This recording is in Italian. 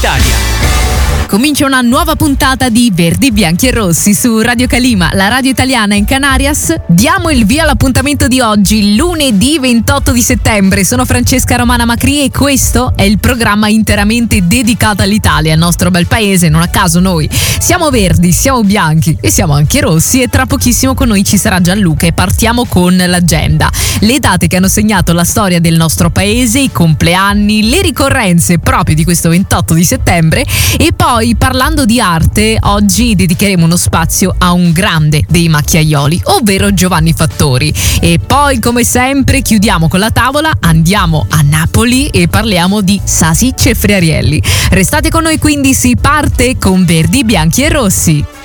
Italia. Comincia una nuova puntata di Verdi, Bianchi e Rossi su Radio Calima, la radio italiana in Canarias. Diamo il via all'appuntamento di oggi, lunedì 28 di settembre. Sono Francesca Romana Macri e questo è il programma interamente dedicato all'Italia, il nostro bel paese. Non a caso noi siamo verdi, siamo bianchi e siamo anche rossi, e tra pochissimo con noi ci sarà Gianluca e partiamo con l'agenda. Le date che hanno segnato la storia del nostro paese, i compleanni, le ricorrenze proprio di questo 28 di settembre, e poi parlando di arte, oggi dedicheremo uno spazio a un grande dei macchiaioli, ovvero Giovanni Fattori. E poi, come sempre, chiudiamo con la tavola, andiamo a Napoli e parliamo di salsicce e friarielli. Restate con noi, quindi si parte con Verdi, Bianchi e Rossi.